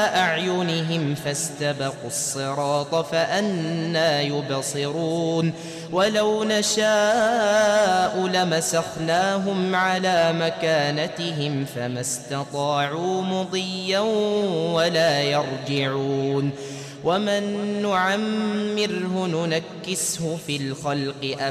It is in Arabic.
أعينهم فاستبقوا الصراط فأنى يبصرون ولو نشاء لمسخناهم على مكانتهم فما استطاعوا مضيا ولا يرجعون ومن نعمره ننكسه في الخلق